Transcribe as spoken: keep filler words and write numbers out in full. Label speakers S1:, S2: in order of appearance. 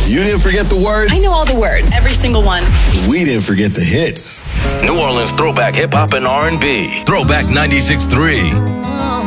S1: You didn't forget the words?
S2: I know all the words, every single one.
S1: We didn't forget the hits.
S3: New Orleans throwback hip hop and R and B. Throwback ninety-six point three.